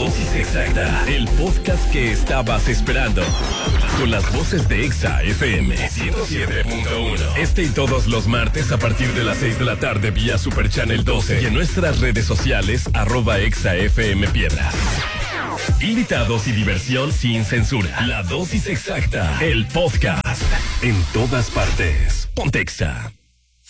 dosis exacta, el podcast que estabas esperando. Con las voces de Exa FM 107.1. Este y todos los martes a partir de las 6 de la tarde vía Super Channel 12 y en nuestras redes sociales @ExaFMPiedras. Invitados y diversión sin censura. La dosis exacta, el podcast. En todas partes. Ponte Exa.